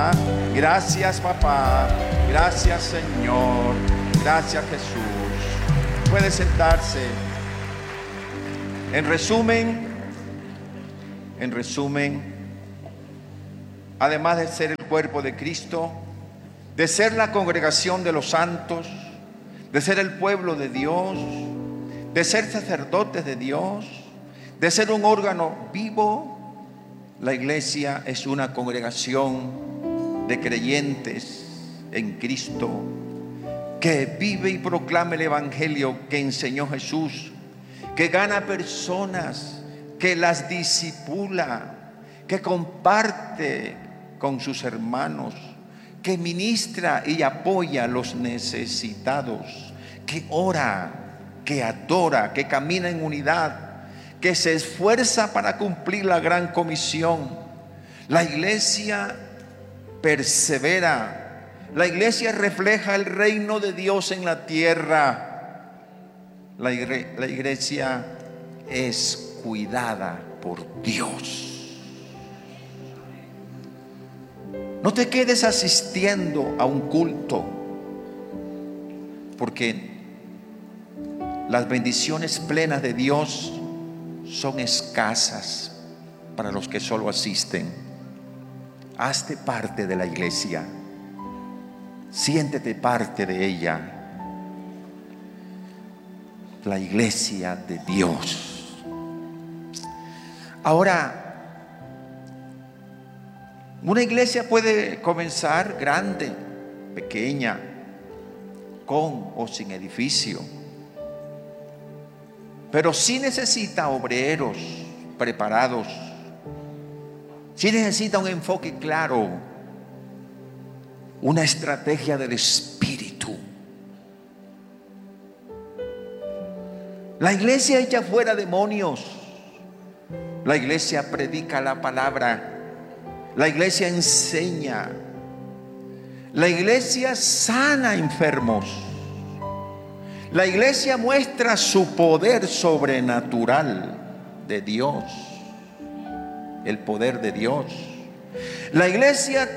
Gracias, papá. Gracias, Señor. Gracias, Jesús. Puede sentarse. En resumen, además de ser el cuerpo de Cristo, de ser la congregación de los santos, de ser el pueblo de Dios, de ser sacerdotes de Dios, de ser un órgano vivo, la iglesia es una congregación de creyentes en Cristo que vive y proclama el evangelio que enseñó Jesús, que gana personas, que las discipula, que comparte con sus hermanos, que ministra y apoya a los necesitados, que ora, que adora, que camina en unidad, que se esfuerza para cumplir la gran comisión. La iglesia persevera. La iglesia refleja el reino de Dios en la tierra. La iglesia es cuidada por Dios. No te quedes asistiendo a un culto, porque las bendiciones plenas de Dios son escasas para los que solo asisten. Hazte parte de la iglesia. Siéntete parte de ella. La iglesia de Dios. Ahora, una iglesia puede comenzar grande, pequeña, con o sin edificio, pero sí necesita obreros preparados, sí necesita un enfoque claro, una estrategia del Espíritu. La iglesia echa fuera demonios, la iglesia predica la palabra, la iglesia enseña, la iglesia sana enfermos, la iglesia muestra su poder sobrenatural de Dios, el poder de Dios. La iglesia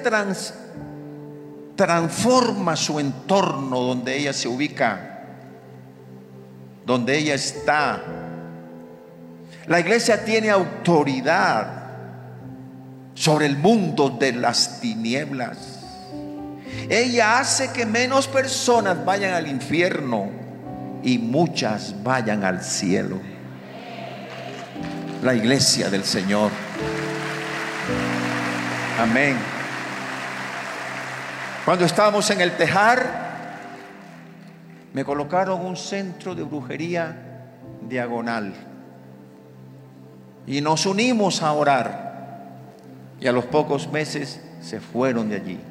transforma su entorno donde ella se ubica, donde ella está. La iglesia tiene autoridad sobre el mundo de las tinieblas. Ella hace que menos personas vayan al infierno y muchas vayan al cielo. La iglesia del Señor. Amén. Cuando estábamos en el Tejar, me colocaron un centro de brujería diagonal y nos unimos a orar, y a los pocos meses se fueron de allí.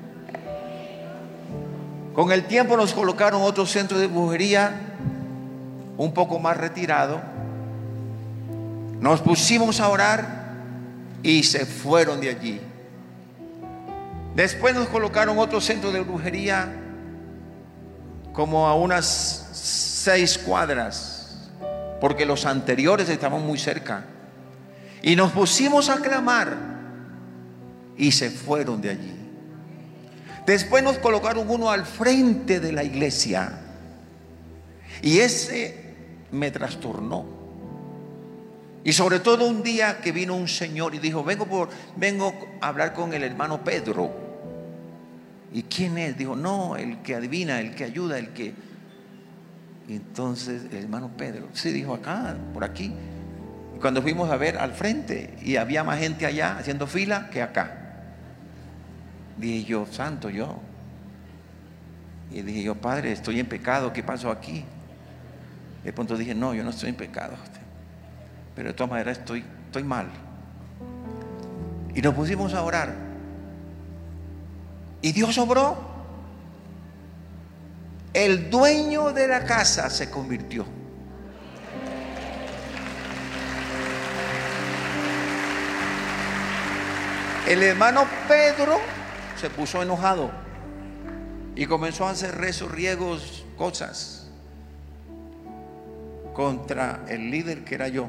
Con el tiempo nos colocaron otro centro de brujería un poco más retirado. Nos pusimos a orar y se fueron de allí. Después nos colocaron otro centro de brujería como a unas 6 cuadras, porque los anteriores estaban muy cerca, y nos pusimos a clamar y se fueron de allí. Después nos colocaron uno al frente de la iglesia, y ese me trastornó. Y sobre todo un día que vino un señor y dijo: vengo a hablar con el hermano Pedro. ¿Y quién es? Dijo: no, el que adivina, el que ayuda, el que... Y entonces el hermano Pedro, sí, dijo: acá, por aquí. Y cuando fuimos a ver al frente, y había más gente allá haciendo fila que acá. Dije yo: santo yo. Y dije yo: Padre, estoy en pecado, ¿qué pasó aquí? De pronto dije: no, yo no estoy en pecado, pero de todas maneras estoy mal. Y nos pusimos a orar, y Dios obró. El dueño de la casa se convirtió. El hermano Pedro se puso enojado y comenzó a hacer rezos, riegos, cosas contra el líder que era yo.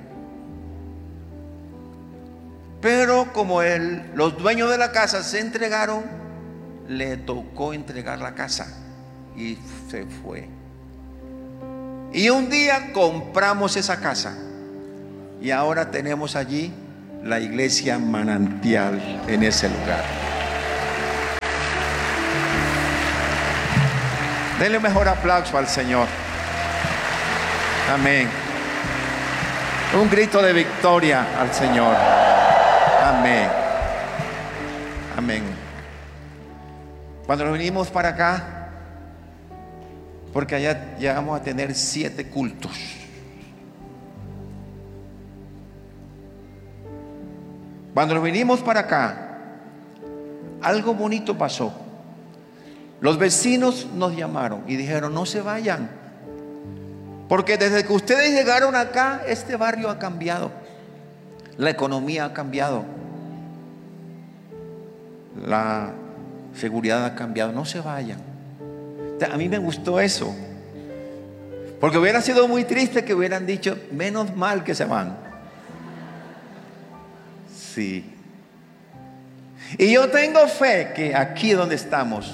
Pero como los dueños de la casa se entregaron, le tocó entregar la casa y se fue. Y un día compramos esa casa y ahora tenemos allí la iglesia Manantial en ese lugar. Denle mejor aplauso al Señor. Amén. Un grito de victoria al Señor. Amén. Amén. Cuando nos vinimos para acá, porque allá llegamos a tener 7 cultos. Cuando nos vinimos para acá, algo bonito pasó. Los vecinos nos llamaron y dijeron: no se vayan, porque desde que ustedes llegaron acá, este barrio ha cambiado. La economía ha cambiado. La seguridad ha cambiado. No se vayan. A mí me gustó eso, porque hubiera sido muy triste que hubieran dicho: menos mal que se van. Sí. Y yo tengo fe que aquí donde estamos,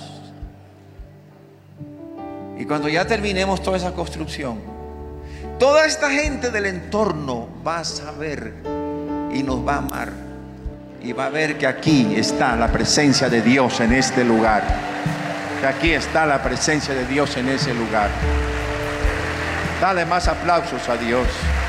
y cuando ya terminemos toda esa construcción, toda esta gente del entorno va a saber y nos va a amar, y va a ver que aquí está la presencia de Dios en este lugar. Que aquí está la presencia de Dios en ese lugar. Dale más aplausos a Dios.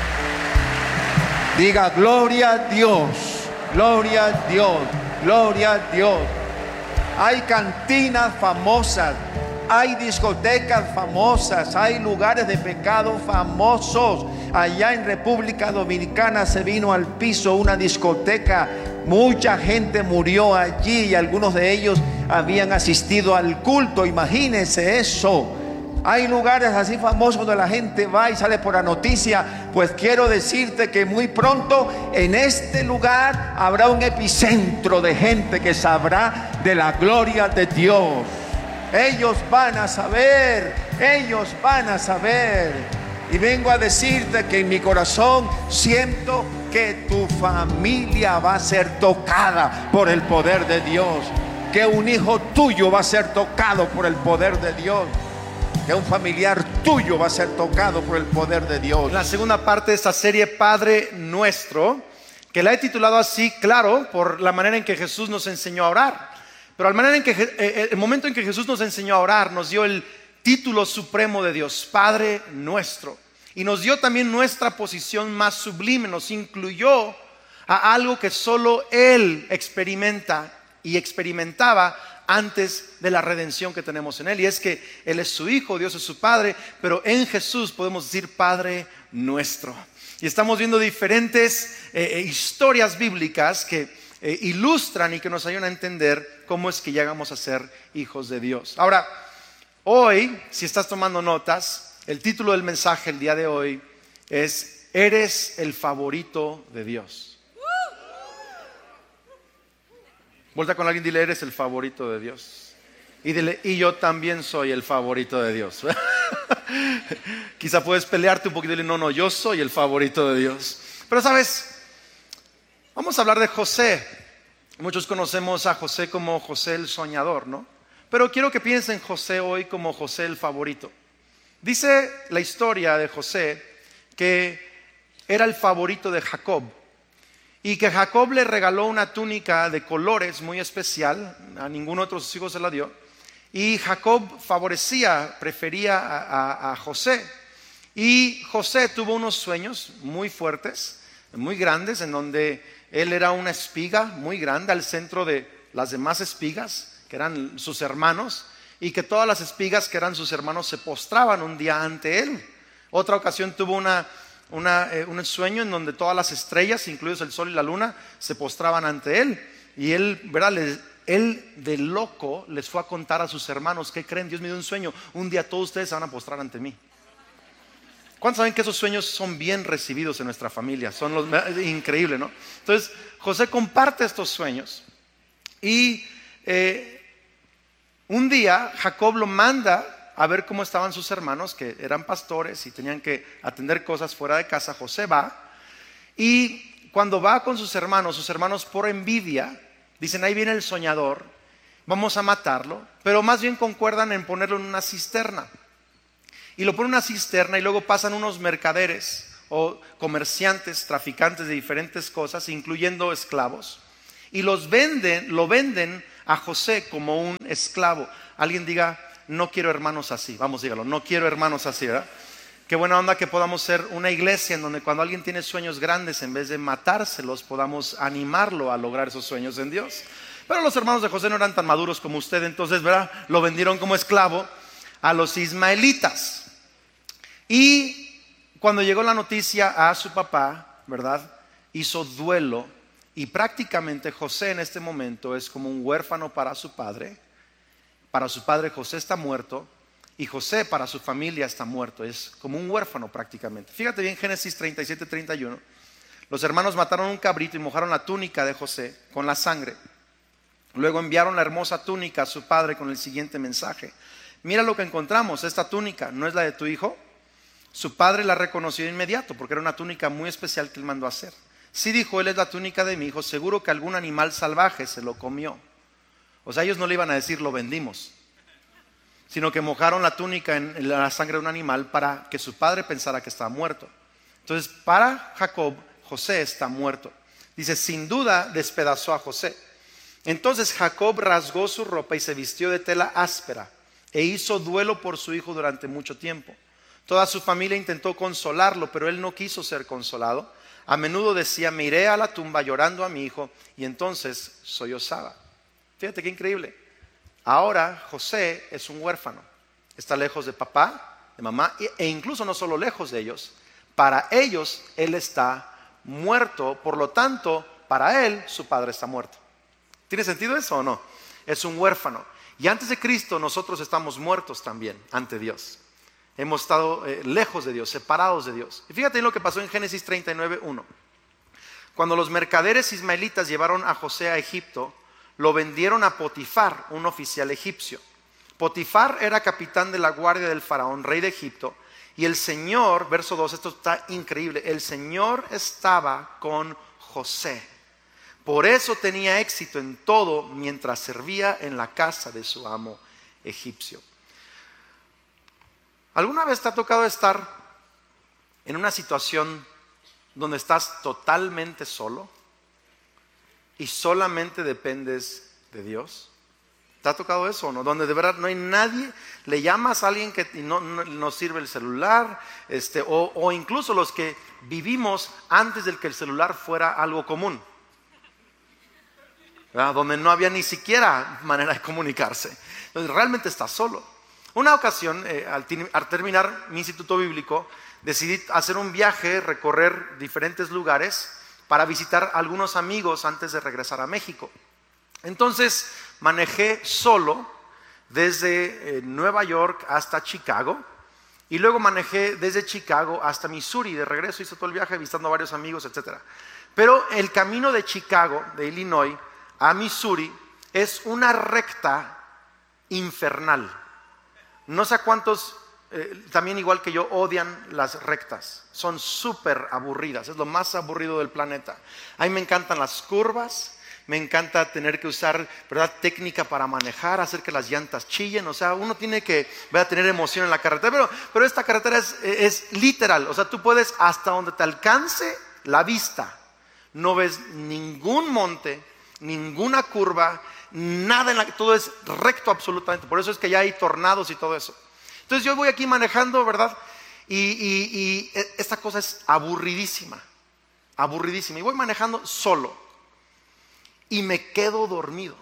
Diga: gloria a Dios, gloria a Dios, gloria a Dios. Hay cantinas famosas, hay discotecas famosas, hay lugares de pecado famosos. Allá en República Dominicana se vino al piso una discoteca. Mucha gente murió allí y algunos de ellos habían asistido al culto. Imagínense eso. Hay lugares así famosos donde la gente va y sale por la noticia. Pues quiero decirte que muy pronto en este lugar habrá un epicentro de gente que sabrá de la gloria de Dios. Ellos van a saber, ellos van a saber. Y vengo a decirte que en mi corazón siento que tu familia va a ser tocada por el poder de Dios. Que un hijo tuyo va a ser tocado por el poder de Dios. Que un familiar tuyo va a ser tocado por el poder de Dios. La segunda parte de esta serie, Padre Nuestro, que la he titulado así, claro, por la manera en que Jesús nos enseñó a orar. Pero el momento en que Jesús nos enseñó a orar, nos dio el título supremo de Dios, Padre Nuestro. Y nos dio también nuestra posición más sublime, nos incluyó a algo que solo Él experimenta y experimentaba antes de la redención que tenemos en Él. Y es que Él es su Hijo, Dios es su Padre, pero en Jesús podemos decir Padre Nuestro. Y estamos viendo diferentes historias bíblicas que ilustran y que nos ayudan a entender cómo es que llegamos a ser hijos de Dios. Ahora, hoy, si estás tomando notas, el título del mensaje el día de hoy es: eres el favorito de Dios. Vuelta con alguien, dile: eres el favorito de Dios. Y dile: y yo también soy el favorito de Dios. Quizá puedes pelearte un poquito y dile: no, yo soy el favorito de Dios. Pero sabes, vamos a hablar de José. Muchos conocemos a José como José el soñador, ¿no? Pero quiero que piensen en José hoy como José el favorito. Dice la historia de José que era el favorito de Jacob y que Jacob le regaló una túnica de colores muy especial. A ninguno otro de sus hijos se la dio. Y Jacob prefería a José. Y José tuvo unos sueños muy fuertes, muy grandes, en donde él era una espiga muy grande al centro de las demás espigas, que eran sus hermanos, y que todas las espigas que eran sus hermanos se postraban un día ante él. Otra ocasión tuvo un sueño en donde todas las estrellas, incluidos el sol y la luna, se postraban ante él. Y él, ¿verdad? Él de loco les fue a contar a sus hermanos: ¿qué creen? Dios me dio un sueño, un día todos ustedes se van a postrar ante mí. ¿Cuántos saben que esos sueños son bien recibidos en nuestra familia? Es increíble, ¿no? Entonces José comparte estos sueños y un día Jacob lo manda a ver cómo estaban sus hermanos, que eran pastores y tenían que atender cosas fuera de casa. José va, y cuando va con sus hermanos por envidia, dicen: ahí viene el soñador, vamos a matarlo, pero más bien concuerdan en ponerlo en una cisterna. Y lo ponen en una cisterna y luego pasan unos mercaderes o comerciantes, traficantes de diferentes cosas, incluyendo esclavos, y lo venden a José como un esclavo. Alguien diga, no quiero hermanos así. Vamos, dígalo, no quiero hermanos así, ¿verdad? Qué buena onda que podamos ser una iglesia en donde cuando alguien tiene sueños grandes, en vez de matárselos, podamos animarlo a lograr esos sueños en Dios. Pero los hermanos de José no eran tan maduros como usted, entonces, ¿verdad? Lo vendieron como esclavo a los ismaelitas. Y cuando llegó la noticia a su papá, ¿verdad? Hizo duelo y prácticamente José en este momento es como un huérfano para su padre. Para su padre José está muerto y José para su familia está muerto. Es como un huérfano prácticamente. Fíjate bien, Génesis 37-31. Los hermanos mataron un cabrito y mojaron la túnica de José con la sangre. Luego enviaron la hermosa túnica a su padre con el siguiente mensaje: mira lo que encontramos, esta túnica, ¿no es la de tu hijo? Su padre la reconoció de inmediato porque era una túnica muy especial que él mandó a hacer. Sí, dijo él, es la túnica de mi hijo, seguro que algún animal salvaje se lo comió. O sea, ellos no le iban a decir lo vendimos, sino que mojaron la túnica en la sangre de un animal para que su padre pensara que estaba muerto. Entonces, para Jacob, José está muerto. Dice, sin duda despedazó a José. Entonces Jacob rasgó su ropa y se vistió de tela áspera e hizo duelo por su hijo durante mucho tiempo. Toda su familia intentó consolarlo, pero él no quiso ser consolado. A menudo decía, me iré a la tumba llorando a mi hijo, y entonces sollozaba. Fíjate qué increíble. Ahora José es un huérfano. Está lejos de papá, de mamá, e incluso no solo lejos de ellos. Para ellos él está muerto, por lo tanto, para él su padre está muerto. ¿Tiene sentido eso o no? Es un huérfano. Y antes de Cristo nosotros estamos muertos también ante Dios. Hemos estado lejos de Dios, separados de Dios. Y fíjate en lo que pasó en Génesis 39:1. Cuando los mercaderes ismaelitas llevaron a José a Egipto, lo vendieron a Potifar, un oficial egipcio. Potifar era capitán de la guardia del faraón, rey de Egipto. Y el Señor, verso 2, esto está increíble, el Señor estaba con José. Por eso tenía éxito en todo mientras servía en la casa de su amo egipcio. ¿Alguna vez te ha tocado estar en una situación donde estás totalmente solo y solamente dependes de Dios? ¿Te ha tocado eso o no? Donde de verdad no hay nadie, le llamas a alguien que no sirve el celular, o incluso los que vivimos antes de que el celular fuera algo común, ¿verdad? Donde no había ni siquiera manera de comunicarse. Entonces realmente estás solo. Una ocasión, al terminar mi instituto bíblico, decidí hacer un viaje, recorrer diferentes lugares para visitar a algunos amigos antes de regresar a México. Entonces manejé solo desde Nueva York hasta Chicago y luego manejé desde Chicago hasta Missouri. De regreso hice todo el viaje visitando a varios amigos, etc. Pero el camino de Chicago, de Illinois, a Missouri es una recta infernal. No sé cuántos, también igual que yo, odian las rectas. Son súper aburridas, es lo más aburrido del planeta. A mí me encantan las curvas, me encanta tener que usar, ¿verdad?, técnica para manejar, hacer que las llantas chillen. O sea, uno tiene que, ¿verdad?, tener emoción en la carretera. Pero esta carretera es literal, o sea, tú puedes hasta donde te alcance la vista. No ves ningún monte, ninguna curva, nada, todo es recto absolutamente. Por eso es que ya hay tornados y todo eso. Entonces yo voy aquí manejando, ¿verdad? Y esta cosa es aburridísima. Y voy manejando solo y me quedo dormido.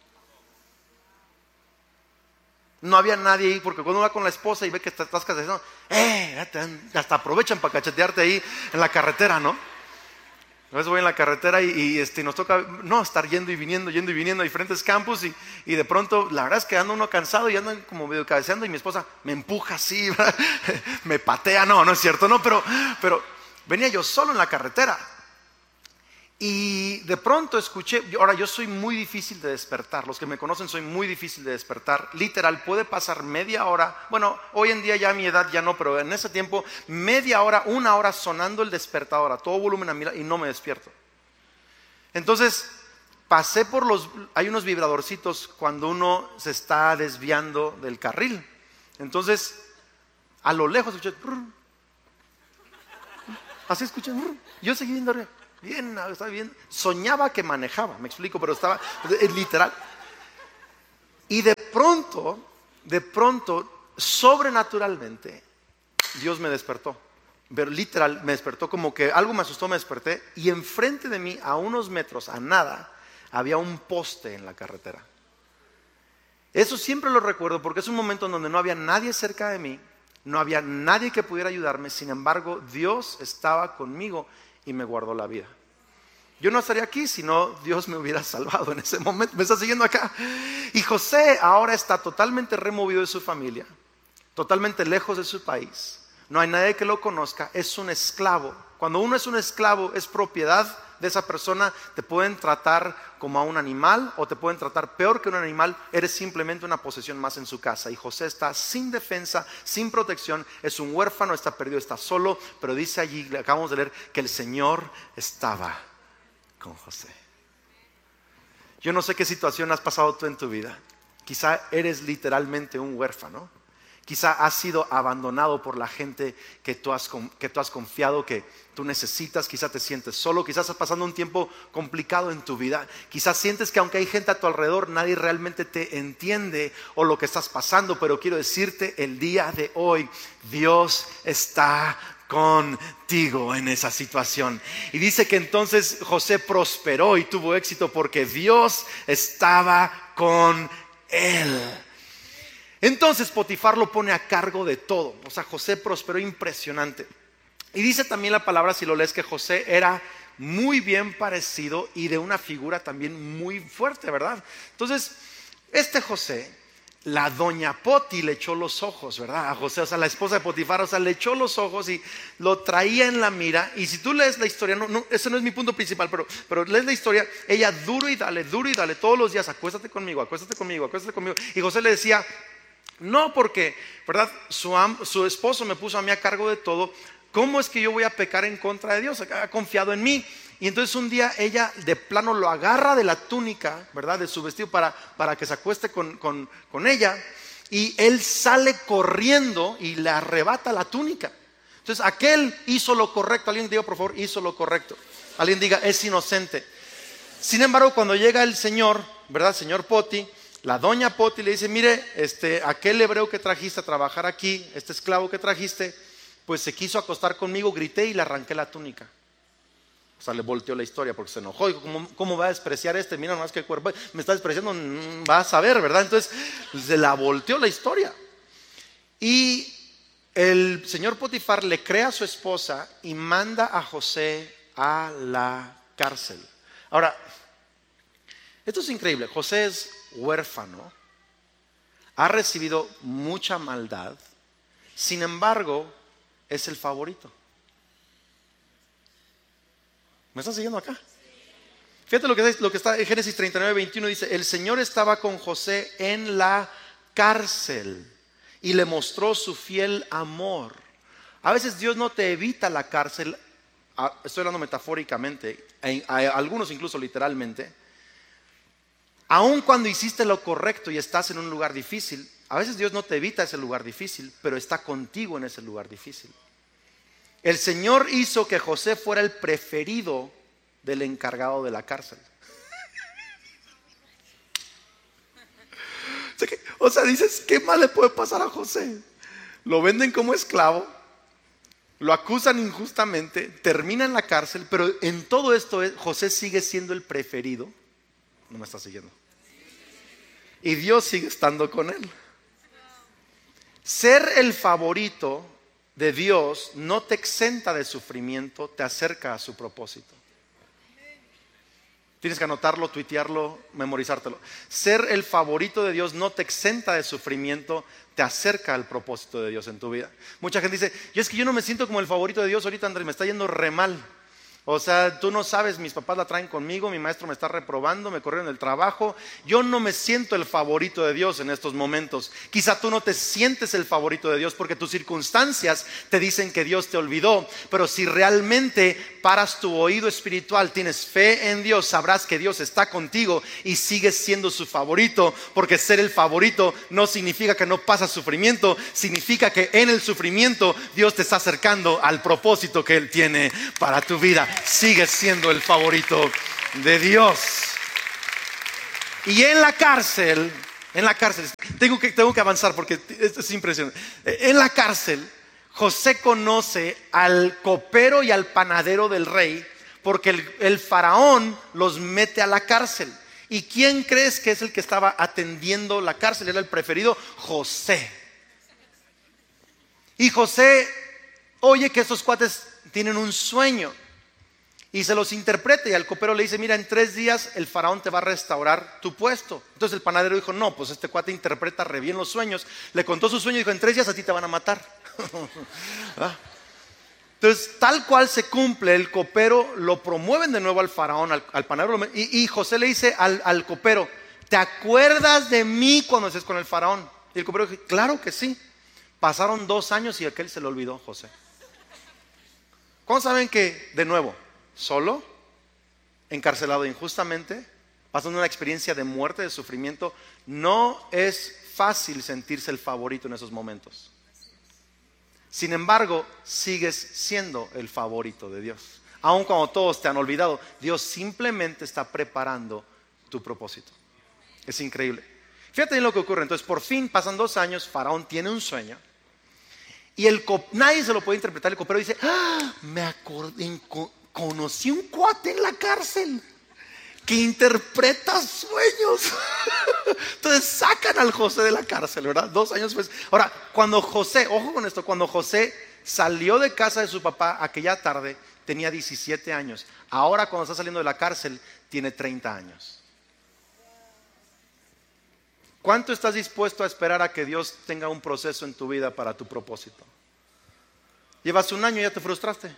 No había nadie ahí, porque cuando uno va con la esposa y ve que te atascas, hasta aprovechan para cachetearte ahí en la carretera, ¿no? A veces voy en la carretera y nos toca estar yendo y viniendo a diferentes campus y de pronto la verdad es que ando uno cansado y ando como medio cabeceando y mi esposa me empuja así, ¿verdad? Me patea, no es cierto, no, pero venía yo solo en la carretera y de pronto escuché. Ahora yo soy muy difícil de despertar, los que me conocen soy muy difícil de despertar, literal puede pasar media hora, bueno hoy en día ya a mi edad ya no, pero en ese tiempo media hora, una hora sonando el despertador a todo volumen a mi lado y no me despierto. Entonces pasé hay unos vibradorcitos cuando uno se está desviando del carril. Entonces, a lo lejos escuché, así escuché, yo seguí viendo arriba. Bien, estaba bien. Soñaba que manejaba, me explico, pero estaba literal. Y de pronto, sobrenaturalmente, Dios me despertó. Pero literal, me despertó como que algo me asustó, me desperté. Y enfrente de mí, a unos metros, a nada, había un poste en la carretera. Eso siempre lo recuerdo porque es un momento en donde no había nadie cerca de mí, no había nadie que pudiera ayudarme. Sin embargo, Dios estaba conmigo y me guardó la vida. Yo no estaría aquí si no Dios me hubiera salvado en ese momento. Me está siguiendo acá. Y José ahora está totalmente removido de su familia, totalmente lejos de su país. No hay nadie que lo conozca, es un esclavo. Cuando uno es un esclavo, es propiedad de esa persona. Te pueden tratar como a un animal o te pueden tratar peor que un animal. Eres simplemente una posesión más en su casa. Y José está sin defensa, sin protección. Es un huérfano, está perdido, está solo. Pero dice allí, le acabamos de leer, que el Señor estaba con José. Yo no sé qué situación has pasado tú en tu vida. Quizá eres literalmente un huérfano. Quizá has sido abandonado por la gente que tú has confiado, que tú necesitas. Quizá te sientes solo. Quizás estás pasando un tiempo complicado en tu vida. Quizás sientes que aunque hay gente a tu alrededor, nadie realmente te entiende o lo que estás pasando. Pero quiero decirte el día de hoy, Dios está contigo en esa situación. Y dice que entonces José prosperó y tuvo éxito porque Dios estaba con él. Entonces Potifar lo pone a cargo de todo. O sea, José prosperó impresionante. Y dice también la palabra, si lo lees, que José era muy bien parecido y de una figura también muy fuerte, ¿verdad? Entonces, José, la doña Poti le echó los ojos, ¿verdad? A José, o sea, la esposa de Potifar, o sea, le echó los ojos y lo traía en la mira. Y si tú lees la historia, ese no es mi punto principal, pero lees la historia, ella duro y dale, todos los días, acuéstate conmigo. Y José le decía, no, porque, ¿verdad? Su esposo me puso a mí a cargo de todo. ¿Cómo es que yo voy a pecar en contra de Dios? Ha confiado en mí. Y entonces un día ella de plano lo agarra de la túnica, ¿verdad? De su vestido para que se acueste con ella. Y él sale corriendo y le arrebata la túnica. Entonces aquel hizo lo correcto. Alguien diga, por favor, hizo lo correcto. Alguien diga, es inocente. Sin embargo, cuando llega el señor, ¿verdad? Señor Poti, la doña Poti le dice, mire, aquel hebreo que trajiste a trabajar aquí, este esclavo que trajiste, pues se quiso acostar conmigo, grité y le arranqué la túnica. O sea, le volteó la historia porque se enojó. Dijo, ¿cómo va a despreciar Mira nomás que cuerpo, me está despreciando, va a saber, ¿verdad? Entonces, se la volteó la historia. Y el señor Potifar le crea a su esposa y manda a José a la cárcel. Ahora, esto es increíble. José es huérfano, ha recibido mucha maldad, sin embargo, es el favorito. ¿Me están siguiendo acá? Fíjate lo que está en Génesis 39:21, dice, el Señor estaba con José en la cárcel y le mostró su fiel amor. A veces Dios no te evita la cárcel, estoy hablando metafóricamente, a algunos incluso literalmente. Aun cuando hiciste lo correcto y estás en un lugar difícil, a veces Dios no te evita ese lugar difícil, pero está contigo en ese lugar difícil. El Señor hizo que José fuera el preferido del encargado de la cárcel. O sea, dices, ¿qué más le puede pasar a José? Lo venden como esclavo, lo acusan injustamente, termina en la cárcel, pero en todo esto José sigue siendo el preferido. No me está siguiendo. Y Dios sigue estando con él. Ser el favorito de Dios no te exenta de sufrimiento, te acerca a su propósito. Tienes que anotarlo, tuitearlo, memorizártelo. Ser el favorito de Dios no te exenta de sufrimiento, te acerca al propósito de Dios en tu vida. Mucha gente dice, es que yo no me siento como el favorito de Dios ahorita, Andrés, me está yendo re mal. O sea, tú no sabes, mis papás la traen conmigo, mi maestro me está reprobando, me corrieron del trabajo. Yo no me siento el favorito de Dios en estos momentos. Quizá tú no te sientes el favorito de Dios porque tus circunstancias te dicen que Dios te olvidó. Pero si realmente paras tu oído espiritual, tienes fe en Dios, sabrás que Dios está contigo y sigues siendo su favorito. Porque ser el favorito no significa que no pasas sufrimiento, significa que en el sufrimiento Dios te está acercando al propósito que Él tiene para tu vida. Sigues siendo el favorito de Dios. Y en la cárcel, tengo que avanzar porque esto es impresionante. En la cárcel, José conoce al copero y al panadero del rey, porque el faraón los mete a la cárcel. ¿Y quién crees que es el que estaba atendiendo la cárcel? Era el preferido, José. Y José oye que estos cuates tienen un sueño y se los interpreta, y al copero le dice: mira, en 3 días el faraón te va a restaurar tu puesto. Entonces el panadero dijo: no, pues este cuate interpreta re bien los sueños. Le contó su sueño y dijo: en 3 días a ti te van a matar. Entonces, tal cual se cumple, el copero lo promueven de nuevo al faraón, al panadero, y José le dice al copero: ¿te acuerdas de mí cuando estés con el faraón? Y el copero dijo: claro que sí. Pasaron 2 años y aquel se le olvidó, José. ¿Cómo saben que, de nuevo, solo, encarcelado injustamente, pasando una experiencia de muerte, de sufrimiento, no es fácil sentirse el favorito en esos momentos? Sin embargo, sigues siendo el favorito de Dios. Aun cuando todos te han olvidado, Dios simplemente está preparando tu propósito. Es increíble. Fíjate en lo que ocurre. Entonces, por fin pasan 2 años, faraón tiene un sueño y nadie se lo puede interpretar. El copero dice: me acordé, conocí un cuate en la cárcel que interpreta sueños. Entonces sacan al José de la cárcel, ¿verdad? 2 años después. Ahora, cuando José, ojo con esto, cuando José salió de casa de su papá aquella tarde, tenía 17 años. Ahora, cuando está saliendo de la cárcel, tiene 30 años. ¿Cuánto estás dispuesto a esperar a que Dios tenga un proceso en tu vida para tu propósito? Llevas 1 año y ya te frustraste.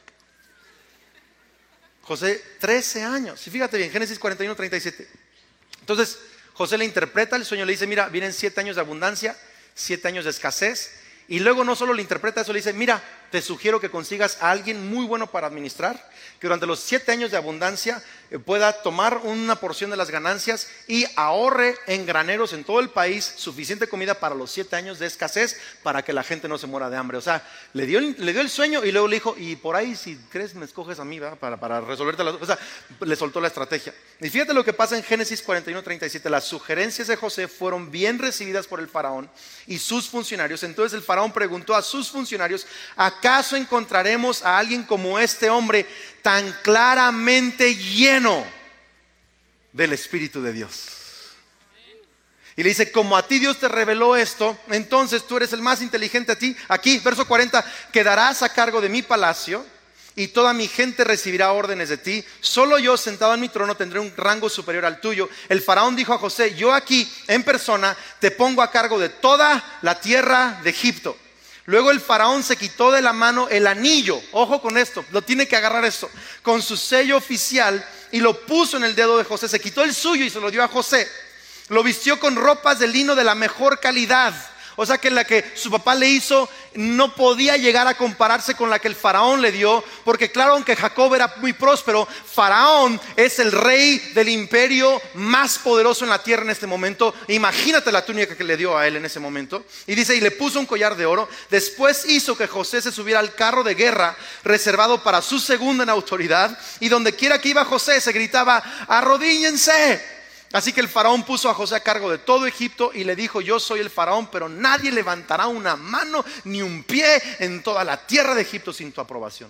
José, 13 años. Y fíjate bien, Génesis 41, 37. Entonces, José le interpreta el sueño, le dice: mira, vienen 7 años de abundancia, 7 años de escasez. Y luego no solo le interpreta eso, le dice: mira, te sugiero que consigas a alguien muy bueno para administrar, que durante los 7 años de abundancia pueda tomar una porción de las ganancias y ahorre en graneros en todo el país suficiente comida para los 7 años de escasez, para que la gente no se muera de hambre. O sea, le dio el sueño y luego le dijo: y por ahí, si crees, me escoges a mí, ¿verdad? Para resolverte las... O sea, le soltó la estrategia. Y fíjate lo que pasa en Génesis 41, 37. Las sugerencias de José fueron bien recibidas por el faraón y sus funcionarios. Entonces el faraón preguntó a sus funcionarios: ¿acaso encontraremos a alguien como este hombre, tan claramente lleno del Espíritu de Dios? Y le dice: como a ti Dios te reveló esto, entonces tú eres el más inteligente. Aquí, verso 40, quedarás a cargo de mi palacio y toda mi gente recibirá órdenes de ti. Solo yo, sentado en mi trono, tendré un rango superior al tuyo. El faraón dijo a José: yo aquí en persona te pongo a cargo de toda la tierra de Egipto. Luego el faraón se quitó de la mano el anillo, ojo con esto, lo tiene que agarrar esto, con su sello oficial, y lo puso en el dedo de José. Se quitó el suyo y se lo dio a José. Lo vistió con ropas de lino de la mejor calidad. O sea que la que su papá le hizo no podía llegar a compararse con la que el faraón le dio, porque claro, aunque Jacob era muy próspero, Faraón es el rey del imperio más poderoso en la tierra en este momento. Imagínate la túnica que le dio a él en ese momento. Y dice: y le puso un collar de oro. Después hizo que José se subiera al carro de guerra reservado para su segundo en autoridad, y donde quiera que iba José se gritaba: arrodíllense. Así que el faraón puso a José a cargo de todo Egipto y le dijo: yo soy el faraón, pero nadie levantará una mano ni un pie en toda la tierra de Egipto sin tu aprobación.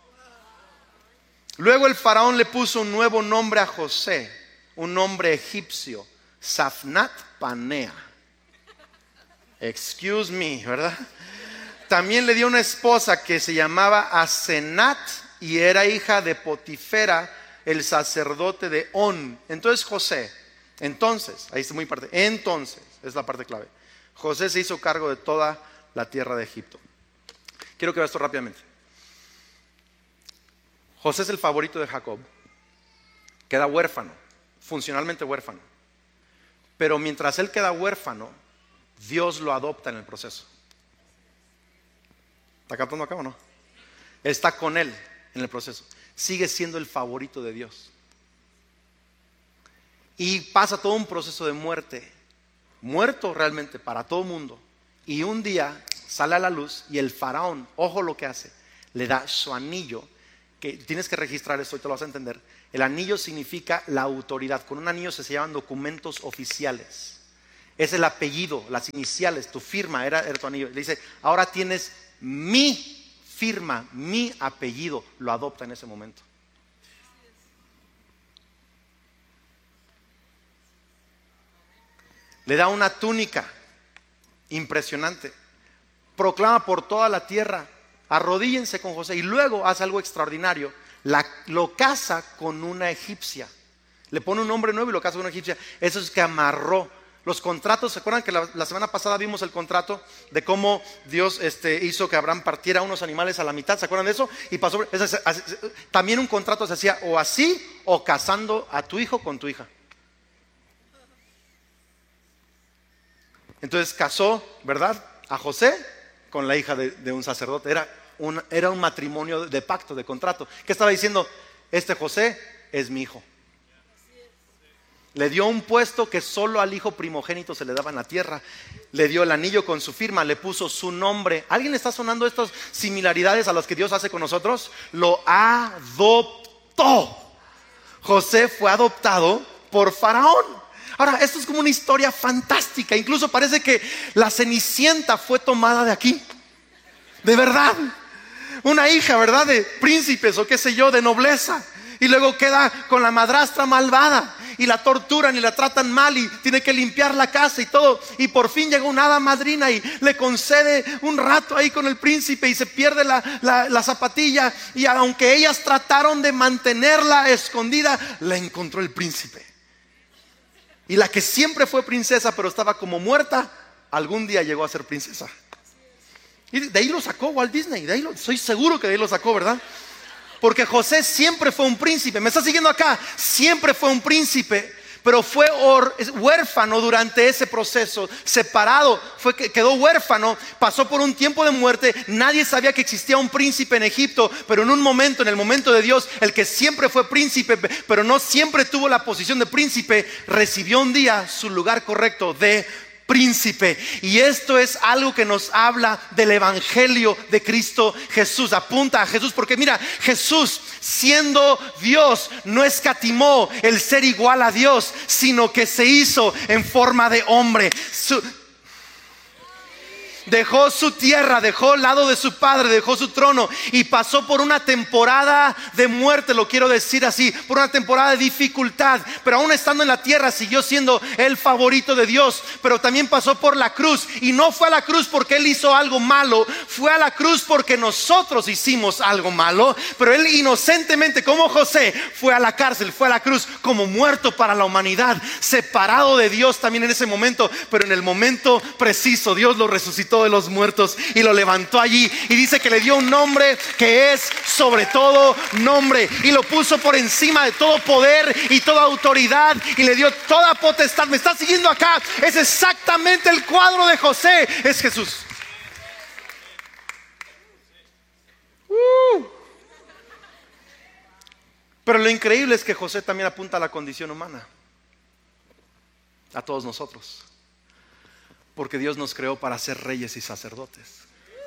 Luego el faraón le puso un nuevo nombre a José, un nombre egipcio: Safnat Panea. Excuse me, ¿verdad? También le dio una esposa que se llamaba Asenat y era hija de Potifera, el sacerdote de On. Entonces, ahí está muy parte. Entonces, es la parte clave. José se hizo cargo de toda la tierra de Egipto. Quiero que veas esto rápidamente. José es el favorito de Jacob. Queda huérfano, funcionalmente huérfano. Pero mientras él queda huérfano, Dios lo adopta en el proceso. ¿Está captando acá o no? Él está con él en el proceso. Sigue siendo el favorito de Dios. Y pasa todo un proceso de muerte. Muerto realmente para todo el mundo. Y un día sale a la luz y el faraón, ojo lo que hace, le da su anillo, que tienes que registrar esto y te lo vas a entender. El anillo significa la autoridad. Con un anillo se llaman documentos oficiales. Es el apellido, las iniciales, tu firma era tu anillo. Le dice, ahora tienes mi firma, mi apellido. Lo adopta en ese momento. Le da una túnica impresionante. Proclama por toda la tierra, arrodíllense con José. Y luego hace algo extraordinario. Lo casa con una egipcia. Le pone un nombre nuevo y lo casa con una egipcia. Eso es que amarró los contratos. ¿Se acuerdan que la semana pasada vimos el contrato de cómo Dios hizo que Abraham partiera unos animales a la mitad? ¿Se acuerdan de eso? Y pasó. También un contrato se hacía o así o casando a tu hijo con tu hija. Entonces casó, ¿verdad?, a José con la hija de un sacerdote. Era un matrimonio de pacto, de contrato. ¿Qué estaba diciendo? Este José es mi hijo. Le dio un puesto que solo al hijo primogénito se le daba en la tierra. Le dio el anillo con su firma, le puso su nombre. ¿Alguien le está sonando estas similaridades a las que Dios hace con nosotros? Lo adoptó. José fue adoptado por Faraón. Ahora, esto es como una historia fantástica. Incluso parece que la Cenicienta fue tomada de aquí. De verdad. Una hija, ¿verdad?, de príncipes o qué sé yo, de nobleza. Y luego queda con la madrastra malvada. Y la torturan y la tratan mal y tiene que limpiar la casa y todo. Y por fin llega una hada madrina y le concede un rato ahí con el príncipe y se pierde la zapatilla. Y aunque ellas trataron de mantenerla escondida, la encontró el príncipe. Y la que siempre fue princesa pero estaba como muerta, algún día llegó a ser princesa. Y de ahí lo sacó Walt Disney. Estoy seguro que de ahí lo sacó, ¿verdad? Porque José siempre fue un príncipe. ¿Me está siguiendo acá? Siempre fue un príncipe, pero fue huérfano durante ese proceso, separado, quedó huérfano, pasó por un tiempo de muerte. Nadie sabía que existía un príncipe en Egipto, pero en el momento de Dios, el que siempre fue príncipe, pero no siempre tuvo la posición de príncipe, recibió un día su lugar correcto de príncipe. Y esto es algo que nos habla del evangelio de Cristo Jesús. Apunta a Jesús, porque mira, Jesús, siendo Dios, no escatimó el ser igual a Dios, sino que se hizo en forma de hombre. Dejó su tierra, dejó el lado de su padre, dejó su trono y pasó por una temporada de muerte, lo quiero decir así, por una temporada de dificultad. Pero aún estando en la tierra siguió siendo el favorito de Dios. Pero también pasó por la cruz, y no fue a la cruz porque Él hizo algo malo, fue a la cruz porque nosotros hicimos algo malo. Pero Él inocentemente, como José, fue a la cárcel, fue a la cruz como muerto para la humanidad, separado de Dios también en ese momento. Pero en el momento preciso Dios lo resucitó de los muertos y lo levantó allí, y dice que le dio un nombre que es sobre todo nombre, y lo puso por encima de todo poder y toda autoridad, y le dio toda potestad. ¿Me está siguiendo acá? Es exactamente el cuadro de José, es Jesús. Pero lo increíble es que José también apunta a la condición humana, a todos nosotros. Porque Dios nos creó para ser reyes y sacerdotes.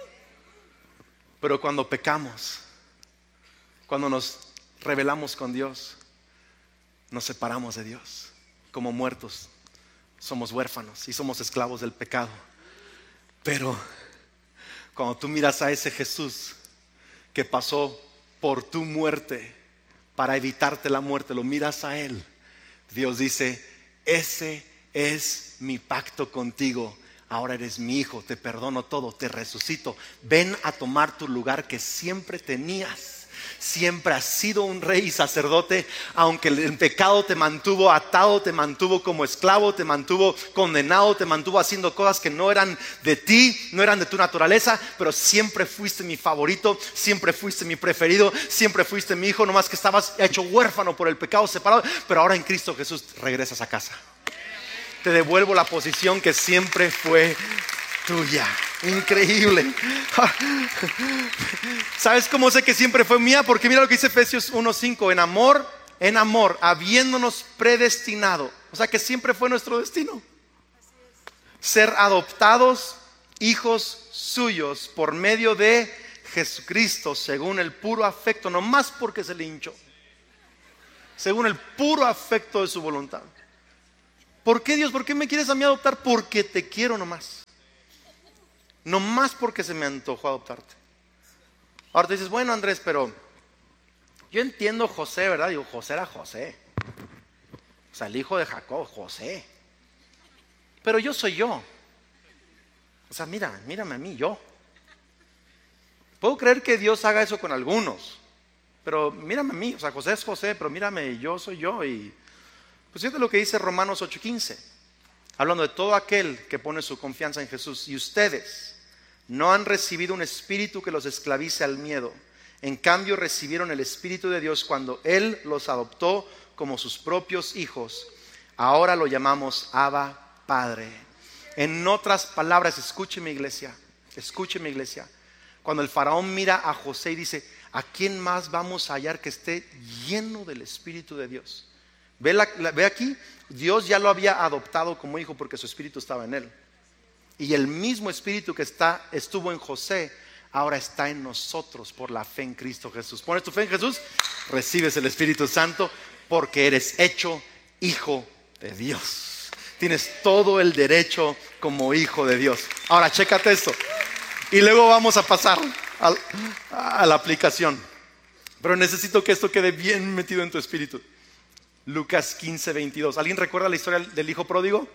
Pero cuando pecamos, cuando nos rebelamos con Dios, nos separamos de Dios. Como muertos, somos huérfanos y somos esclavos del pecado. Pero cuando tú miras a ese Jesús que pasó por tu muerte para evitarte la muerte, lo miras a Él, Dios dice: ese es mi pacto contigo. Ahora eres mi hijo, te perdono todo, te resucito. Ven a tomar tu lugar que siempre tenías. Siempre has sido un rey y sacerdote, aunque el pecado te mantuvo atado, te mantuvo como esclavo, te mantuvo condenado, te mantuvo haciendo cosas que no eran de ti, no eran de tu naturaleza, pero siempre fuiste mi favorito, siempre fuiste mi preferido, siempre fuiste mi hijo, nomás que estabas hecho huérfano por el pecado, separado, pero ahora en Cristo Jesús regresas a casa. Te devuelvo la posición que siempre fue tuya. Increíble. ¿Sabes cómo sé que siempre fue mía? Porque mira lo que dice Efesios 1:5. En amor, habiéndonos predestinado. O sea que siempre fue nuestro destino. Ser adoptados hijos suyos por medio de Jesucristo, según el puro afecto, no más porque se le hinchó, según el puro afecto de su voluntad. ¿Por qué, Dios? ¿Por qué me quieres a mí adoptar? Porque te quiero nomás. No más porque se me antojó adoptarte. Ahora te dices, bueno, Andrés, pero yo entiendo José, ¿verdad? Digo, José era José. O sea, el hijo de Jacob, José. Pero yo soy yo. O sea, mírame a mí, yo. Puedo creer que Dios haga eso con algunos, pero mírame a mí. O sea, José es José, pero mírame, yo soy yo. Y pues fíjate lo que dice Romanos 8:15. Hablando de todo aquel que pone su confianza en Jesús. Y ustedes no han recibido un espíritu que los esclavice al miedo. En cambio recibieron el Espíritu de Dios cuando Él los adoptó como sus propios hijos. Ahora lo llamamos Abba Padre. En otras palabras, escúcheme iglesia. Cuando el faraón mira a José y dice, ¿a quién más vamos a hallar que esté lleno del Espíritu de Dios? Ve aquí, Dios ya lo había adoptado como hijo porque su espíritu estaba en él. Y el mismo espíritu que estuvo en José, ahora está en nosotros por la fe en Cristo Jesús. ¿Pones tu fe en Jesús? Recibes el Espíritu Santo porque eres hecho hijo de Dios. Tienes todo el derecho como hijo de Dios. Ahora, chécate esto. Y luego vamos a pasar a la aplicación. Pero necesito que esto quede bien metido en tu espíritu. Lucas 15:22. ¿Alguien recuerda la historia del hijo pródigo?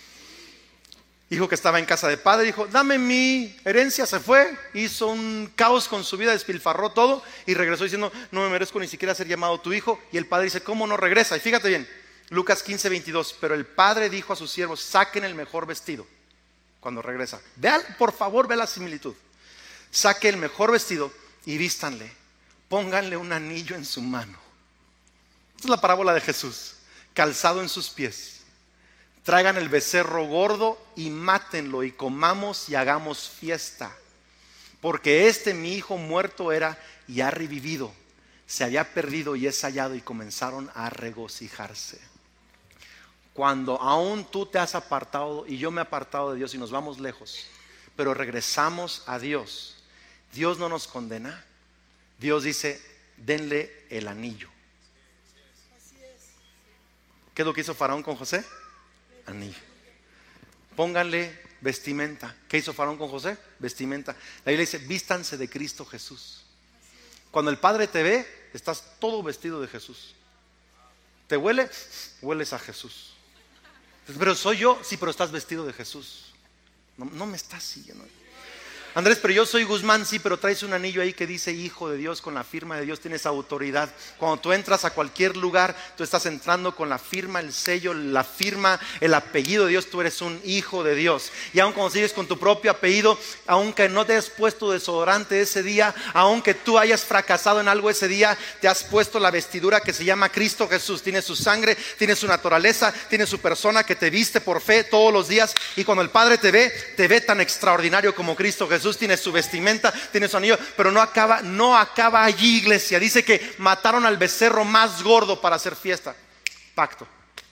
Hijo que estaba en casa de padre, dijo, dame mi herencia, se fue, hizo un caos con su vida, despilfarró todo y regresó diciendo, no me merezco ni siquiera ser llamado tu hijo. Y el padre dice, ¿cómo no regresa? Y fíjate bien, Lucas 15:22, pero el padre dijo a sus siervos, saquen el mejor vestido cuando regresa. Vean, por favor, ve la similitud. Saque el mejor vestido y vístanle, pónganle un anillo en su mano. Esta es la parábola de Jesús, calzado en sus pies. Traigan el becerro gordo y mátenlo y comamos y hagamos fiesta. Porque mi hijo muerto era y ha revivido. Se había perdido y es hallado, y comenzaron a regocijarse. Cuando aún tú te has apartado y yo me he apartado de Dios y nos vamos lejos, pero regresamos a Dios, Dios no nos condena. Dios dice, denle el anillo. ¿Qué es lo que hizo Faraón con José? Anillo. Pónganle vestimenta. ¿Qué hizo Faraón con José? Vestimenta. La Biblia dice, vístanse de Cristo Jesús. Cuando el Padre te ve, estás todo vestido de Jesús. ¿Te huele? Hueles a Jesús. Pero soy yo, sí, pero estás vestido de Jesús. No me estás siguiendo. Andrés, pero yo soy Guzmán, sí, pero traes un anillo ahí que dice hijo de Dios, con la firma de Dios, tienes autoridad. Cuando tú entras a cualquier lugar, tú estás entrando con la firma, el sello, la firma, el apellido de Dios, tú eres un hijo de Dios. Y aun cuando sigues con tu propio apellido, aunque no te hayas puesto desodorante ese día, aunque tú hayas fracasado en algo ese día, te has puesto la vestidura que se llama Cristo Jesús. Tienes su sangre, tienes su naturaleza, tienes su persona que te viste por fe todos los días. Y cuando el Padre te ve tan extraordinario como Cristo Jesús. Tiene su vestimenta, tiene su anillo, pero no acaba allí, iglesia. Dice que mataron al becerro más gordo para hacer fiesta. Pacto.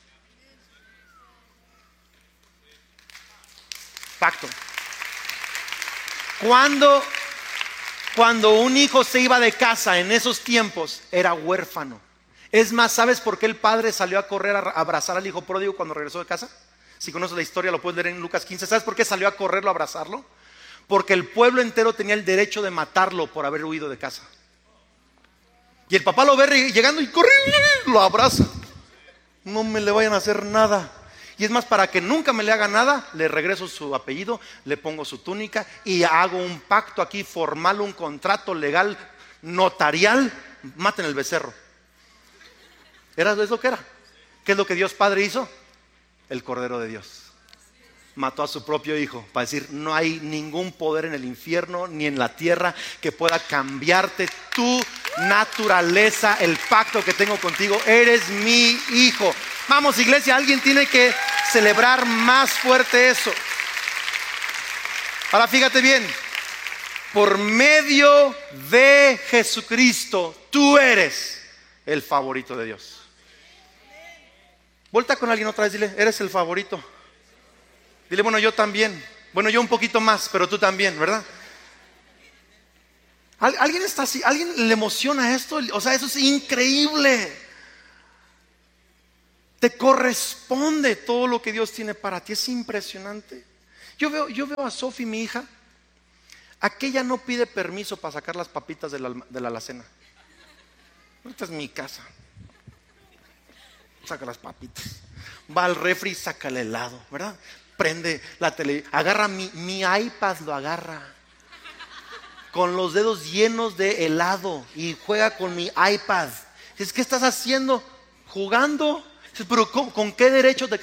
Cuando un hijo se iba de casa en esos tiempos, era huérfano. Es más, ¿sabes por qué el padre salió a correr a abrazar al hijo pródigo cuando regresó de casa? Si conoces la historia, lo puedes leer en Lucas 15. ¿Sabes por qué salió a correrlo a abrazarlo? Porque el pueblo entero tenía el derecho de matarlo por haber huido de casa. Y el papá lo ve llegando y corre, lo abraza. No me le vayan a hacer nada. Y es más, para que nunca me le haga nada, le regreso su apellido, le pongo su túnica y hago un pacto aquí formal, un contrato legal, notarial, maten el becerro. Es lo que era. ¿Qué es lo que Dios Padre hizo? El Cordero de Dios. Mató a su propio hijo para decir, no hay ningún poder en el infierno ni en la tierra que pueda cambiarte tu naturaleza, el pacto que tengo contigo. Eres mi hijo. Vamos, iglesia, alguien tiene que celebrar más fuerte eso. Ahora fíjate bien, por medio de Jesucristo, tú eres el favorito de Dios. Vuelta con alguien otra vez, dile, eres el favorito. Dile, bueno, yo también. Bueno, yo un poquito más, pero tú también, ¿verdad? ¿Alguien está así? ¿Alguien le emociona esto? O sea, eso es increíble. Te corresponde todo lo que Dios tiene para ti. Es impresionante. Yo veo a Sofi, mi hija. Aquella no pide permiso para sacar las papitas de la alacena. Esta es mi casa. Saca las papitas. Va al refri y saca el helado, ¿verdad? Prende la tele, agarra mi iPad, lo agarra con los dedos llenos de helado y juega con mi iPad. Dices, ¿qué estás haciendo? Jugando. Dices, pero ¿con qué derecho te